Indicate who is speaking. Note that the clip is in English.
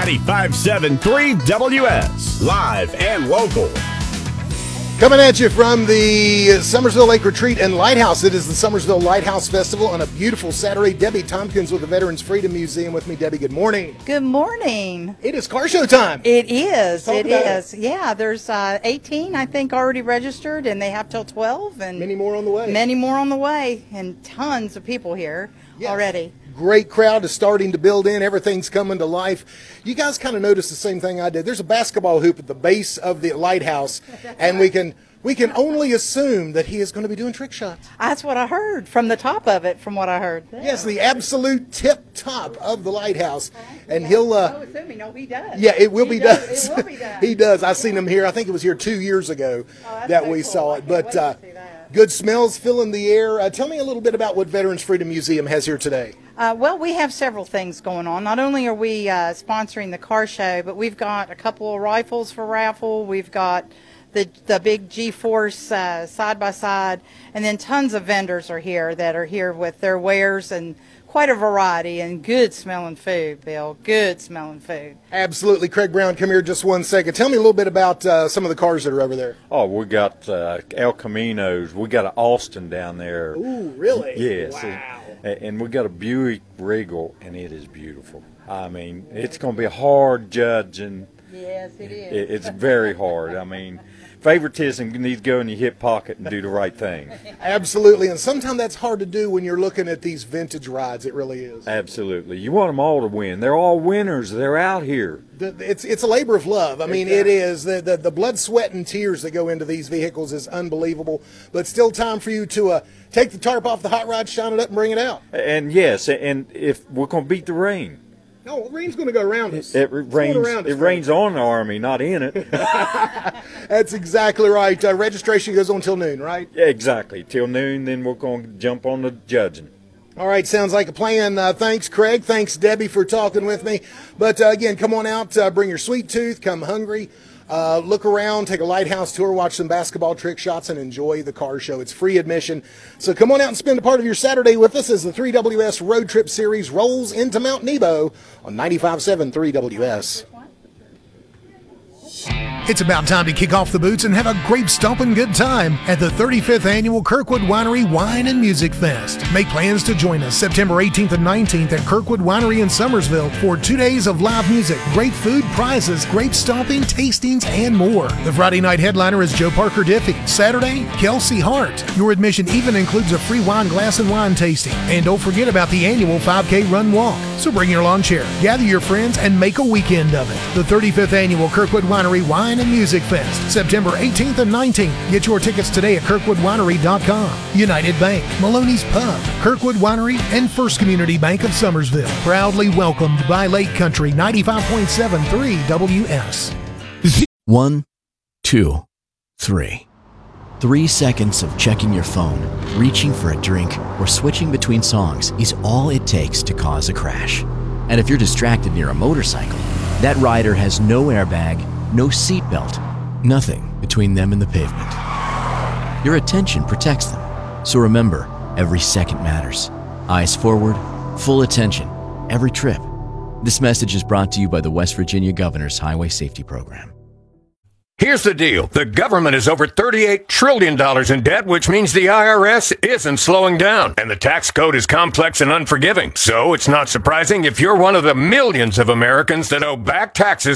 Speaker 1: 95.7 3WS, live and local.
Speaker 2: Coming at you from the Summersville Lake Retreat and Lighthouse. It is the Summersville Lighthouse Festival on a beautiful Saturday. Debbie Tompkins with the Veterans Freedom Museum with me. Debbie, good morning.
Speaker 3: Good morning.
Speaker 2: It is car show time.
Speaker 3: It is.
Speaker 2: Talk
Speaker 3: It
Speaker 2: about
Speaker 3: is. Yeah, there's 18, I think, already registered, and they have till 12. And
Speaker 2: Many more on the way.
Speaker 3: Many more on the way, and tons of people here already.
Speaker 2: Great crowd is starting to build in. Everything's coming to life. You guys kind of noticed the same thing I did. There's a basketball hoop at the base of the lighthouse, and we can only assume that he is going to be doing trick shots.
Speaker 3: That's what I heard from the top of it, from what I heard.
Speaker 2: Yes, the absolute tip top of the lighthouse. And he'll...
Speaker 3: assuming, no, he does.
Speaker 2: Yeah, it will be done.
Speaker 3: It will be done.
Speaker 2: He does. I seen him here. I think it was here 2 years ago that we saw it. But good smells filling the air. Tell me a little bit about what Veterans Freedom Museum has here today.
Speaker 3: Well, we have several things going on. Not only are we sponsoring the car show, but we've got a couple of rifles for raffle. We've got the big G-Force side-by-side, and then tons of vendors are here with their wares and quite a variety and good smelling food, Bill. Good smelling food.
Speaker 2: Absolutely. Craig Brown, come here just one second. Tell me a little bit about some of the cars that are over there.
Speaker 4: Oh, we got El Caminos. We got an Austin down there.
Speaker 2: Ooh, really?
Speaker 4: Yes.
Speaker 2: Wow.
Speaker 4: And we got a Buick Regal, and it is beautiful. I mean, it's going to be hard judging.
Speaker 3: Yes, it is.
Speaker 4: It's very hard. I mean, favoritism needs to go in your hip pocket and do the right thing.
Speaker 2: Absolutely, and sometimes that's hard to do when you're looking at these vintage rides. It really is.
Speaker 4: Absolutely. You want them all to win. They're all winners. They're out here.
Speaker 2: It's a labor of love. I mean, It is. The blood, sweat, and tears that go into these vehicles is unbelievable. But still time for you to take the tarp off the hot rod, shine it up, and bring it out.
Speaker 4: And yes, and if we're going to beat the rain.
Speaker 2: No, rain's going to go around us.
Speaker 4: It rains on the Army, not in it.
Speaker 2: That's exactly right. Registration goes on till noon, right?
Speaker 4: Yeah, exactly. Till noon, then we're going to jump on the judging.
Speaker 2: All right, sounds like a plan. Thanks, Craig. Thanks, Debbie, for talking with me. But again, come on out, bring your sweet tooth, come hungry. Look around, take a lighthouse tour, watch some basketball trick shots, and enjoy the car show. It's free admission. So come on out and spend a part of your Saturday with us as the 3WS Road Trip Series rolls into Mount Nebo on 95.7 3WS.
Speaker 5: It's about time to kick off the boots and have a grape stomping good time at the 35th Annual Kirkwood Winery Wine and Music Fest. Make plans to join us September 18th and 19th at Kirkwood Winery in Summersville for 2 days of live music, great food, prizes, grape stomping, tastings, and more. The Friday night headliner is Joe Parker Diffie. Saturday, Kelsey Hart. Your admission even includes a free wine glass and wine tasting. And don't forget about the annual 5K run walk. So bring your lawn chair, gather your friends, and make a weekend of it. The 35th Annual Kirkwood Winery Wine and Music Fest, September 18th and 19th. Get your tickets today at kirkwoodwinery.com. United Bank, Maloney's Pub, Kirkwood Winery, and First Community Bank of Summersville. Proudly welcomed by Lake Country 95.73 WS.
Speaker 6: 1, 2, 3. 3 seconds of checking your phone, reaching for a drink, or switching between songs is all it takes to cause a crash. And if you're distracted near a motorcycle, that rider has no airbag, no seatbelt, nothing between them and the pavement. Your attention protects them. So remember, every second matters. Eyes forward, full attention, every trip. This message is brought to you by the West Virginia Governor's Highway Safety Program.
Speaker 7: Here's the deal. The government is over $38 trillion in debt, which means the IRS isn't slowing down. And the tax code is complex and unforgiving. So it's not surprising if you're one of the millions of Americans that owe back taxes